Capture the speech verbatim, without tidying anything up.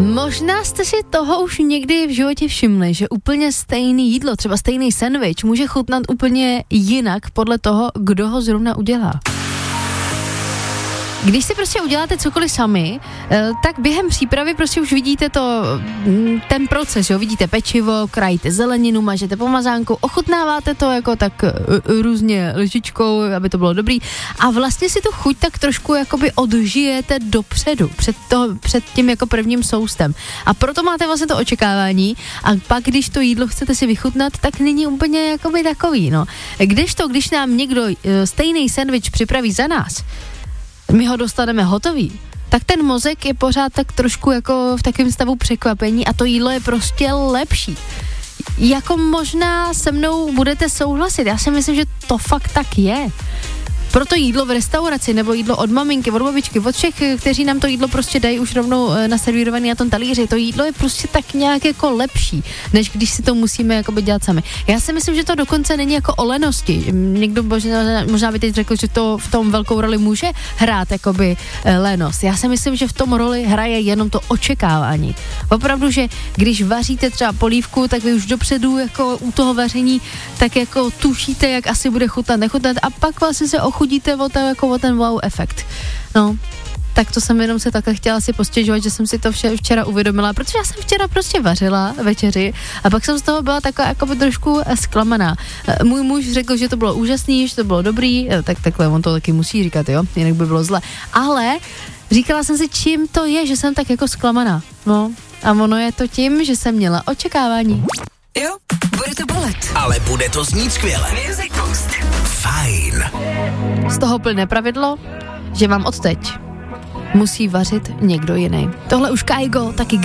Možná jste si toho už někdy v životě všimli, že úplně stejný jídlo, třeba stejný sendvič, může chutnat úplně jinak podle toho, kdo ho zrovna udělá. Když si prostě uděláte cokoliv sami, tak během přípravy prostě už vidíte to, ten proces, jo, vidíte pečivo, krajíte zeleninu, mažete pomazánku, ochutnáváte to jako tak různě lžičkou, aby to bylo dobrý a vlastně si tu chuť tak trošku jakoby odžijete dopředu, před, to, před tím jako prvním soustem. A proto máte vlastně to očekávání a pak, když to jídlo chcete si vychutnat, tak není úplně jakoby takový, no. Kdežto, když nám někdo stejný sendvič připraví za nás, my ho dostaneme hotový, tak ten mozek je pořád tak trošku jako v takovém stavu překvapení a to jídlo je prostě lepší. Jako možná se mnou budete souhlasit, já si myslím, že to fakt tak je. Proto jídlo v restauraci nebo jídlo od maminky, od babičky, od všech, kteří nám to jídlo prostě dají už rovnou naservírovaný na tom talíři, to jídlo je prostě tak nějak jako lepší, než když si to musíme jakoby dělat sami. Já si myslím, že to dokonce není jako o lenosti. Někdo možná, možná by teď řekl, že to v tom velkou roli může hrát jakoby lenost. Já si myslím, že v tom roli hraje jenom to očekávání. Opravdu, že když vaříte třeba polívku, tak vy už dopředu jako u toho vaření tak jako tušíte, jak asi bude chutnat, nechutnat a pak vlastně se ochudíte o ten, jako o ten wow efekt. No, tak to jsem jenom se takhle chtěla si postěžovat, že jsem si to vše, včera uvědomila, protože já jsem včera prostě vařila večeři a pak jsem z toho byla taková jako by trošku zklamaná. Můj muž řekl, že to bylo úžasný, že to bylo dobrý, tak takhle on to taky musí říkat, jo, jinak by bylo zle. Ale říkala jsem si, čím to je, že jsem tak jako zklamaná. No, a ono je to tím, že jsem měla očekávání. Jo, bude to bolet. Ale bude to znít skvěle. Music Box. Fajn. Z toho plyne pravidlo, že vám odteď musí vařit někdo jiný. Tohle už Kaigo taky